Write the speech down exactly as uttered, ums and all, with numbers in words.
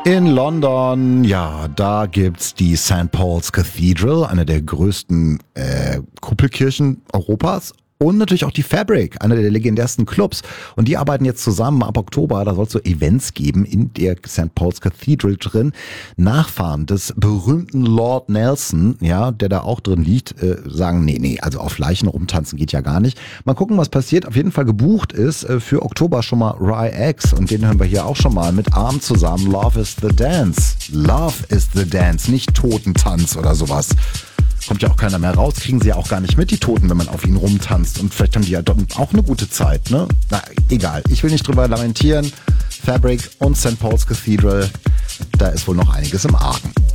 In London, ja, da gibt's die Saint Paul's Cathedral, eine der größten äh, Kuppelkirchen Europas. Und natürlich auch die Fabric, einer der legendärsten Clubs. Und die arbeiten jetzt zusammen ab Oktober. Da soll es so Events geben in der Saint Paul's Cathedral drin. Nachfahren des berühmten Lord Nelson, ja, der da auch drin liegt, äh, sagen, nee, nee, also auf Leichen rumtanzen geht ja gar nicht. Mal gucken, was passiert. Auf jeden Fall gebucht ist äh, für Oktober schon mal Rye X. Und den hören wir hier auch schon mal mit Arm zusammen. Love is the Dance. Love is the Dance, nicht Totentanz oder sowas. Kommt ja auch keiner mehr raus, kriegen sie ja auch gar nicht mit, die Toten, wenn man auf ihnen rumtanzt. Und vielleicht haben die ja dort auch eine gute Zeit, ne? Na, egal. Ich will nicht drüber lamentieren. Fabric und Saint Paul's Cathedral, da ist wohl noch einiges im Argen.